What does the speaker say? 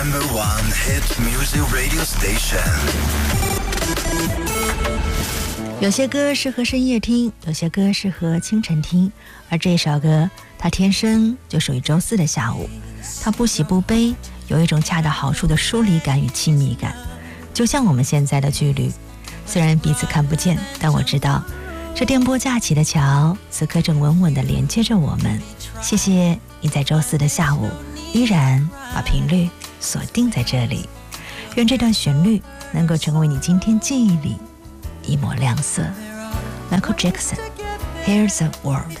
Number 1 hit music radio station。 有些歌适合深夜听，有些歌适合清晨听，而这首歌它天生就属于周四的下午，它不喜不悲，有一种恰到好处的疏离感与亲密感，就像我们现在的距离，虽然彼此看不见，但我知道这电波架起的桥此刻正稳稳地连接着我们。谢谢你在周四的下午依然把频率锁定在这里，愿这段旋律能够成为你今天记忆里一抹亮色。 Michael Jackson, Here's the World。